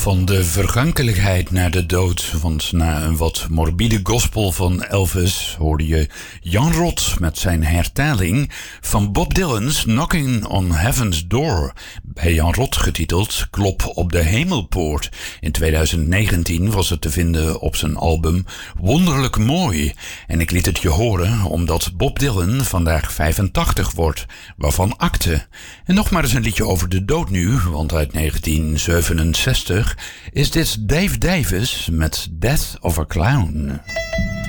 Van de vergankelijkheid naar de dood, want na een wat morbide gospel van Elvis hoorde je Jan Rot met zijn hertaling van Bob Dylan's Knocking on Heaven's Door. Bij Jan Rot getiteld Klop op de Hemelpoort. In 2019 was het te vinden op zijn album Wonderlijk Mooi. En ik liet het je horen omdat Bob Dylan vandaag 85 wordt, waarvan akte. En nog maar eens een liedje over de dood nu, want uit 1967 is dit Dave Davis met Death of a Clown.